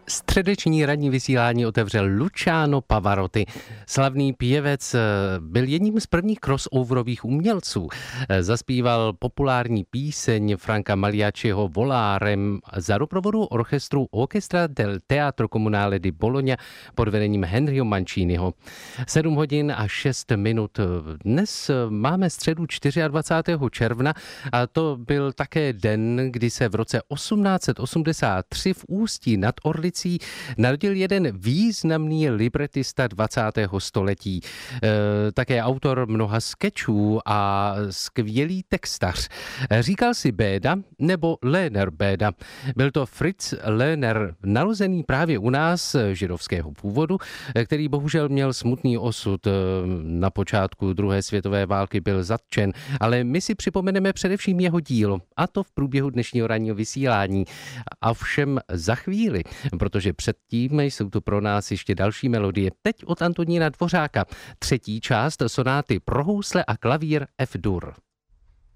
Středeční ranní vysílání otevřel Luciano Pavarotti. Slavný pěvec byl jedním z prvních crossoverových umělců. Zaspíval populární píseň Franca Maliacciho Volárem za doprovodu orchestru Orchestra del Teatro Comunale di Bologna pod vedením Henryho Manciniho. 7 hodin a 6 minut. Dnes máme středu 24. června a to byl také den, kdy se v roce 1883 v Ústí nad Orlicí narodil jeden významný libretista 20. století. Také autor mnoha skečů a skvělý textař. Říkal si Béda nebo Lerner Béda. Byl to Fritz Lerner, narozený právě u nás, židovského původu, který bohužel měl smutný osud. Na počátku druhé světové války byl zatčen, ale my si připomeneme především jeho dílo, a to v průběhu dnešního ranního vysílání. A všem za chvíli, protože předtím jsou tu pro nás ještě další melodie. Teď od Antonína Dvořáka. 3. část sonáty pro housle a klavír F-dur.